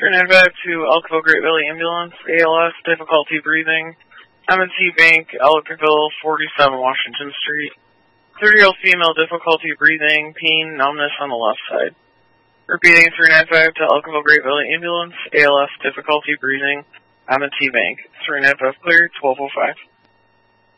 395 to Elkville Great Valley Ambulance, ALS, difficulty breathing, M&T Bank, Elkville, 47 Washington Street. 30-year-old female, difficulty breathing, pain, numbness on the left side. Repeating, 395 to Elkville Great Valley Ambulance, ALS, difficulty breathing, M&T Bank. 395 clear, 1205.